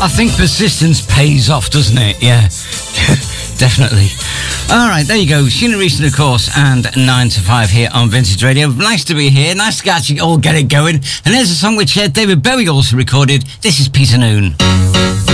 I think persistence pays off, doesn't it? Yeah, definitely. All right, there you go. Sheena Reeson, of course, and 9 to 5 here on Vintage Radio. Nice to be here. Nice to actually all get it going. And there's a song which David Bowie also recorded. This is Peter Noon.